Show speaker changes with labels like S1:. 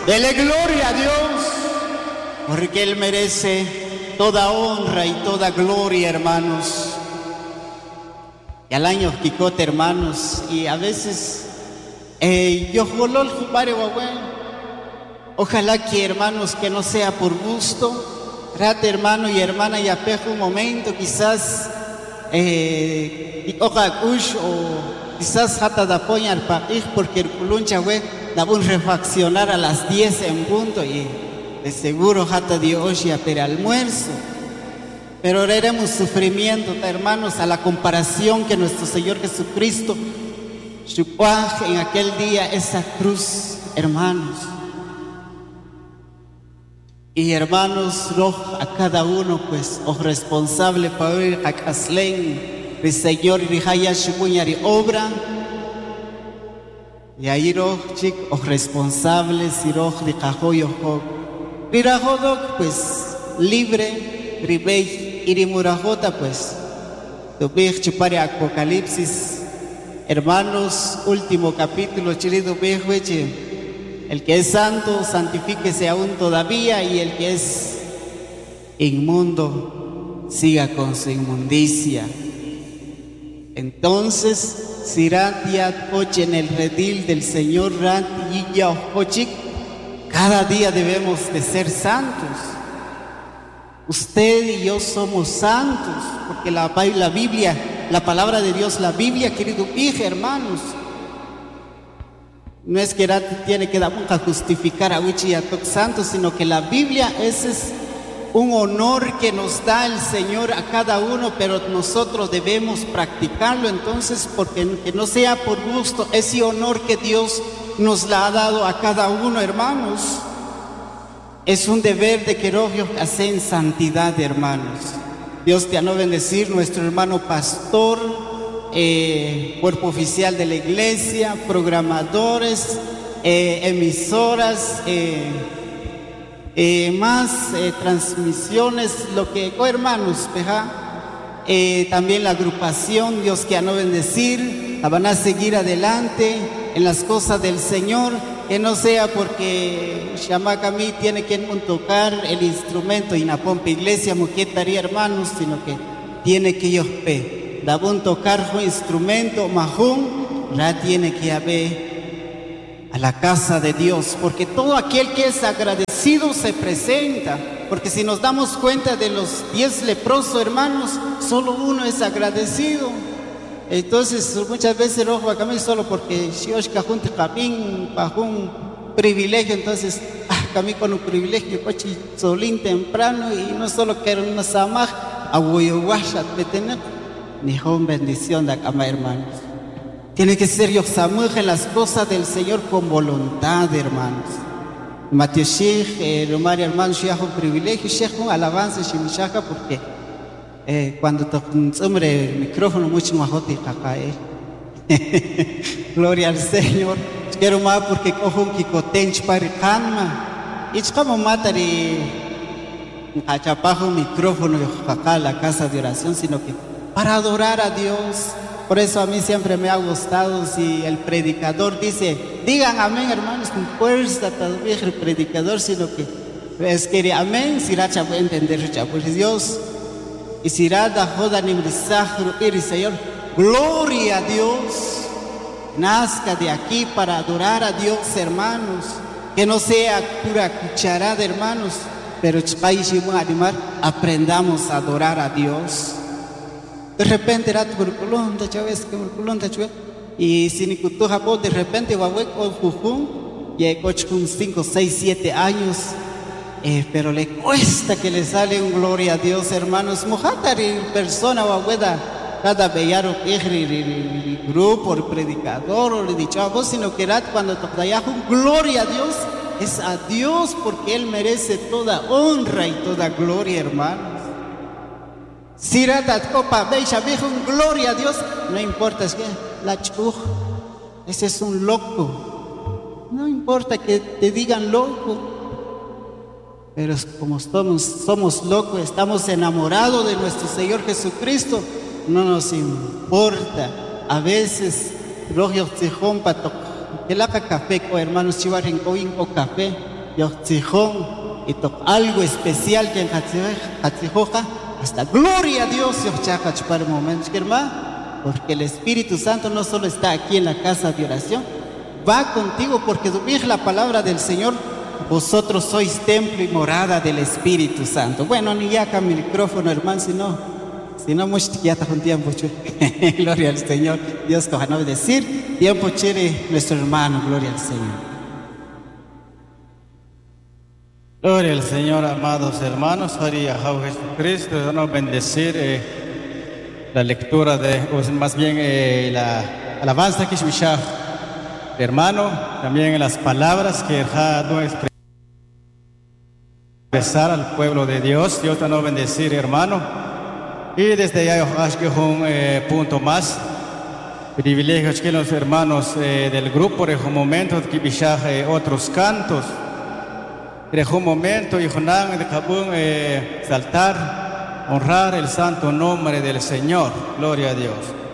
S1: Dele gloria a Dios, porque Él merece toda honra y toda gloria, hermanos. Y al año Quijote, hermanos, y a veces yo jolol jubare guagüe. Ojalá que, hermanos, que no sea por gusto. Trate, hermano y hermana, y apejo un momento, quizás oja kush o quizás hata da poña al país, porque el culuncha güey da un refaccionar a las 10 en punto y de seguro hata de hoy a per almuerzo. Pero oraremos sufrimiento, hermanos, a la comparación que nuestro Señor Jesucristo chupaj en aquel día esa cruz, hermanos. Y hermanos, a cada uno, pues, os responsable para ir a Caslen, el Señor Rihaya Shumuñari obra. Y ahí os responsables, y de Cajoyo, Rirajodok, pues, libre, Ribey, Irimurajota, pues, Tubej Chupare Apocalipsis. Hermanos, último capítulo, Chirido Bejueche. El que es santo, santifíquese aún todavía, y el que es inmundo, siga con su inmundicia. Entonces, Sirat Yat Oche en el redil del Señor Rat Yiya Ochochik, cada día debemos de ser santos. Usted y yo somos santos, porque la Biblia, la palabra de Dios, la Biblia, querido hijo, hermanos, no es que tiene que dar a justificar a Wichi y a Tok Santos, sino que la Biblia, ese es un honor que nos da el Señor a cada uno, pero nosotros debemos practicarlo. Entonces, porque que no sea por gusto, ese honor que Dios nos la ha dado a cada uno, hermanos, es un deber de que hacer en santidad, hermanos. Dios te ha no bendecir, nuestro hermano pastor, cuerpo oficial de la iglesia, programadores, emisoras, más transmisiones, lo que, hermanos, también la agrupación, Dios que ha no bendecir, la van a seguir adelante en las cosas del Señor, que no sea porque Shamakami tiene que tocar el instrumento y na pompa iglesia, muquetaría, hermanos, sino que tiene que ellos Dabun tocar un instrumento, majún, ya tiene que haber a la casa de Dios, porque todo aquel que es agradecido se presenta, porque si nos damos cuenta de los 10 leprosos, hermanos, solo uno es agradecido. Entonces, muchas veces rojo acá solo porque Shiosh Cajun Tejapín, un privilegio, entonces, camí con un privilegio, coche solín temprano, y no solo quiero una samaj, aguayuashat, betenet. Nihon bendición de acá, hermanos. Tiene que ser yoxamuj en las cosas del Señor con voluntad, hermanos. Mateo Sheikh, Romari hermano, Sheikh un privilegio, Sheikh un alabanza, Shimishaka, porque cuando hombre el micrófono mucho más hoti cacae. Gloria al Señor. Quiero más porque cojo un kikotench para calma. Y como matari achapajo un micrófono y la casa de oración, sino que para adorar a Dios. Por eso a mí siempre me ha gustado si el predicador dice, digan amén, hermanos, con fuerza todavía el predicador, sino que es que amén, si racha puede entender, pues Dios, y si rada joda ni y Señor, gloria a Dios, nazca de aquí para adorar a Dios, hermanos, que no sea pura cucharada, hermanos, pero aprendamos a adorar a Dios. De repente y si ni de repente o jujun y hay con 5, 6, 7 años, pero le cuesta que le sale un gloria a Dios, hermanos. Mojatari persona guagueda cada bellaro grupo el predicador o le dicho a vos, sino que cuando tocaya un gloria a Dios es a Dios, porque Él merece toda honra y toda gloria, hermanos. Si ratat copa beja un gloria a Dios, no importa, es que la chuj, ese es un loco, no importa que te digan loco, pero como somos locos, estamos enamorados de nuestro Señor Jesucristo, no nos importa. A veces rojos se jompa que la café, hermanos chivarencoin o café, yochijón, y algo especial que en Hatzijoja, hasta gloria a Dios, yochachach para el momento, hermano, porque el Espíritu Santo no solo está aquí en la casa de oración, va contigo porque dije la palabra del Señor, vosotros sois templo y morada del Espíritu Santo. Bueno, ni ya acá mi micrófono, hermano, si no, mucho ya está un tiempo, gloria al Señor, Dios coja no decir, tiempo chere nuestro hermano, gloria al Señor.
S2: Gloria al Señor, amados hermanos, María Jesucristo, nos bendecir la lectura o más bien la alabanza que escuchamos, hermano, también las palabras que no expresar al pueblo de Dios. Dios te nos bendecir, hermano, y desde ya acho que un punto más, privilegios que los hermanos del grupo en un momento que escuchar otros cantos. En un momento, y de saltar, honrar el santo nombre del Señor. Gloria a Dios.